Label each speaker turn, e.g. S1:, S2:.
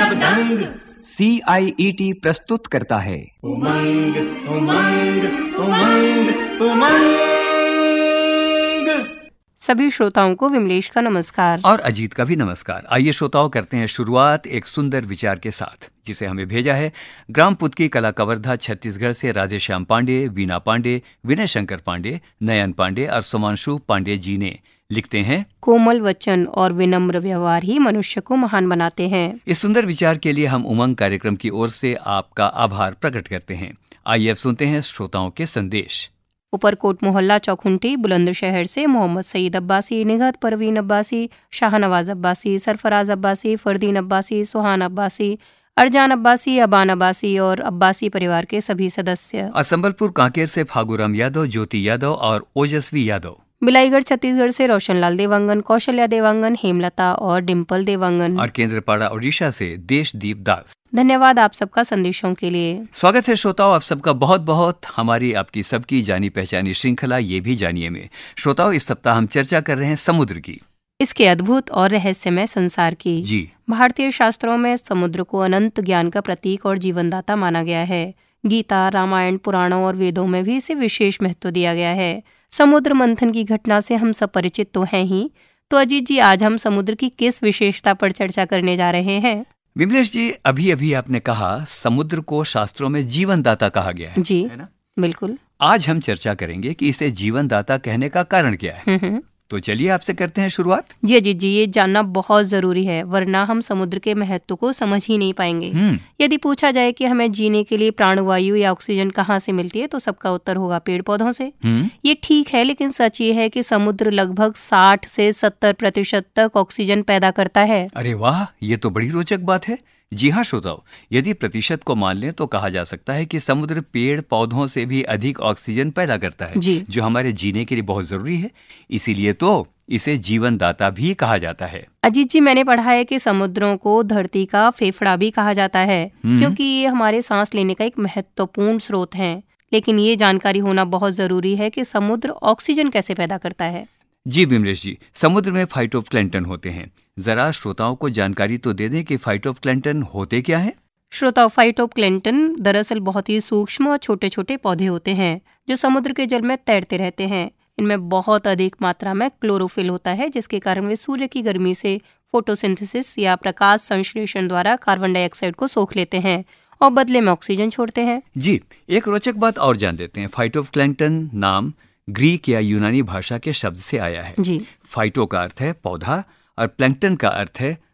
S1: सब दंग।
S2: CIET प्रस्तुत करता है
S1: उमंग उमंग उमंग उमंग।
S3: सभी श्रोताओं को विमलेश का नमस्कार
S2: और अजीत का भी नमस्कार। आइए श्रोताओं, करते हैं शुरुआत एक सुंदर विचार के साथ, जिसे हमें भेजा है ग्राम पुतकी कला कवर्धा छत्तीसगढ़ से राधेश्याम पांडे, वीना पांडे, विनय शंकर पांडे, नयन पांडे और सुमांशु पांडे जी ने। लिखते हैं,
S3: कोमल वचन और विनम्र व्यवहार ही मनुष्य को महान बनाते हैं।
S2: इस सुंदर विचार के लिए हम उमंग कार्यक्रम की ओर से आपका आभार प्रकट करते हैं। आइए अब सुनते हैं श्रोताओं के संदेश।
S3: ऊपरकोट मोहल्ला चौखुंटी बुलंदशहर से मोहम्मद सईद अब्बासी, निगहत परवीन अब्बासी, शाहनवाज अब्बासी, सरफराज अब्बासी, फरदीन अब्बासी, सुहान अब्बासी, अरजान अब्बासी, अबान अब्बासी और अब्बासी परिवार के सभी सदस्य।
S2: और संबलपुर कांकेर से फागुराम यादव, ज्योति यादव और ओजस्वी यादव।
S3: बिलाईगढ़ छत्तीसगढ़ से रोशनलाल देवांगन, कौशल्या देवांगन, हेमलता और डिम्पल देवांगन।
S2: और केंद्रपाड़ा उड़ीसा से देशदीप दास।
S3: धन्यवाद आप सबका संदेशों के लिए।
S2: स्वागत है श्रोताओं आप सबका बहुत बहुत हमारी आपकी सबकी जानी पहचानी श्रृंखला ये भी जानिए में। श्रोताओं, इस सप्ताह हम चर्चा कर रहे हैं समुद्र की,
S3: इसके अद्भुत और रहस्यमय संसार की।
S2: जी।
S3: भारतीय शास्त्रों में समुद्र को अनंत ज्ञान का प्रतीक और जीवनदाता माना गया है। गीता, रामायण, पुराणों और वेदों में भी इसे विशेष महत्व दिया गया है। समुद्र मंथन की घटना से हम सब परिचित तो हैं ही, तो अजीत जी, आज हम समुद्र की किस विशेषता पर चर्चा करने जा रहे हैं?
S2: विमलेश जी, अभी अभी आपने कहा समुद्र को शास्त्रों में जीवनदाता कहा गया है,
S3: जी,
S2: है ना?
S3: बिल्कुल।
S2: आज हम चर्चा करेंगे कि इसे जीवनदाता कहने का कारण क्या है। तो चलिए आपसे करते हैं शुरुआत।
S3: जी अजीत जी, ये जानना बहुत जरूरी है, वरना हम समुद्र के महत्व को समझ ही नहीं पाएंगे। यदि पूछा जाए कि हमें जीने के लिए प्राणवायु या ऑक्सीजन कहाँ से मिलती है, तो सबका उत्तर होगा पेड़ पौधों से। ये ठीक है, लेकिन सच ये है कि समुद्र लगभग 60 से 70% तक ऑक्सीजन पैदा करता है।
S2: अरे वाह, ये तो बड़ी रोचक बात है। जी हाँ श्रोताओ, यदि प्रतिशत को मान लें तो कहा जा सकता है कि समुद्र पेड़ पौधों से भी अधिक ऑक्सीजन पैदा करता है, जो हमारे जीने के लिए बहुत जरूरी है। इसीलिए तो इसे जीवनदाता भी कहा जाता है।
S3: अजीत जी, मैंने पढ़ा है कि समुद्रों को धरती का फेफड़ा भी कहा जाता है, क्योंकि ये हमारे सांस लेने का एक महत्वपूर्ण स्रोत है। लेकिन ये जानकारी होना बहुत जरूरी है कि समुद्र ऑक्सीजन कैसे पैदा करता है।
S2: जी विमलेश जी, समुद्र में फाइटोप्लैंटन होते हैं। जरा श्रोताओं को जानकारी तो दे दें कि फाइटोप्लैंटन होते क्या है।
S3: श्रोताओं, फाइटोप्लैंटन दरअसल बहुत ही सूक्ष्म और छोटे छोटे पौधे होते हैं जो समुद्र के जल में तैरते रहते हैं। इनमें बहुत अधिक मात्रा में क्लोरोफिल होता है, जिसके कारण वे सूर्य की गर्मी से फोटोसिंथेसिस या प्रकाश संश्लेषण द्वारा कार्बन डाइऑक्साइड को सोख लेते हैं और बदले में ऑक्सीजन छोड़ते हैं।
S2: जी, एक रोचक बात और जान लेते हैं। फाइटोप्लैंटन नाम ग्रीक या यूनानी भाषा के शब्द से आया है।
S3: जी।
S2: फाइटो का अर्थ है पौधा और प्लैंक्टन का अर्थ है